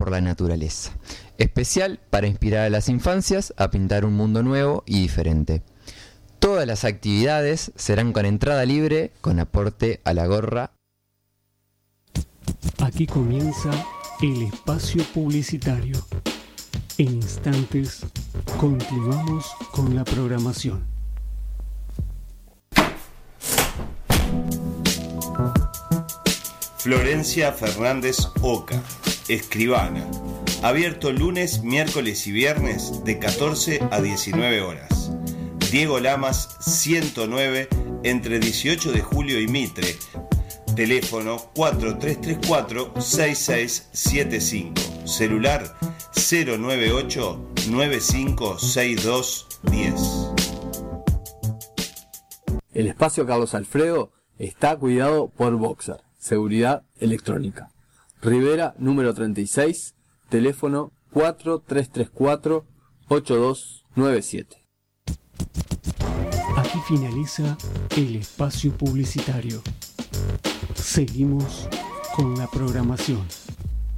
por la naturaleza. Especial para inspirar a las infancias a pintar un mundo nuevo y diferente. Todas las actividades serán con entrada libre, con aporte a la gorra. Aquí comienza el espacio publicitario. En instantes continuamos con la programación. Florencia Fernández Oca, escribana. Abierto lunes, miércoles y viernes de 14 a 19 horas. Diego Lamas 109 entre 18 de julio y Mitre. Teléfono 4334-6675. Celular 098-956210. El espacio Carlos Alfredo está cuidado por Boxer, Seguridad Electrónica. Rivera, número 36, teléfono 4334-8297. Aquí finaliza el espacio publicitario. Seguimos con la programación.